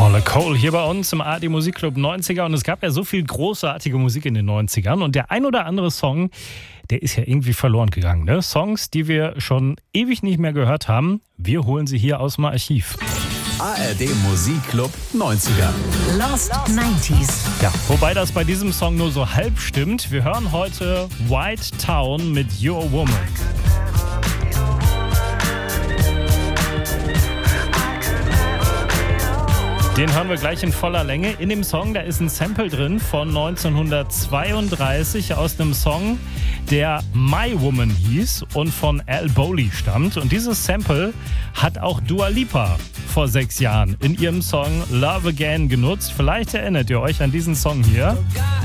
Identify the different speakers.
Speaker 1: Paula Cole hier bei uns im ARD Musikclub 90er und es gab ja so viel großartige Musik in den 90ern und der ein oder andere Song, der ist ja irgendwie verloren gegangen. Ne? Songs, die wir schon ewig nicht mehr gehört haben, wir holen sie hier aus dem Archiv.
Speaker 2: ARD Musikclub 90er.
Speaker 3: Lost 90s.
Speaker 1: Ja, wobei das bei diesem Song nur so halb stimmt. Wir hören heute White Town mit Your Woman. Den hören wir gleich in voller Länge. In dem Song, da ist ein Sample drin von 1932 aus einem Song, der My Woman hieß und von Al Bowlly stammt. Und dieses Sample hat auch Dua Lipa vor 6 Jahren in ihrem Song Love Again genutzt. Vielleicht erinnert ihr euch an diesen Song hier.